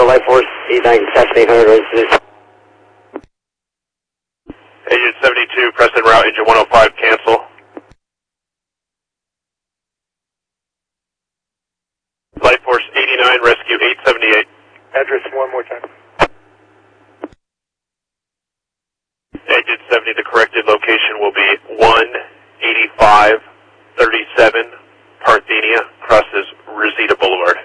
Light Force 897 800. Agent 72, Preston route, engine 105, cancel. Light Force 89, rescue 878. Address one more time. Agent 70, the corrected location will be 18537 Parthenia, crosses Rosita Boulevard.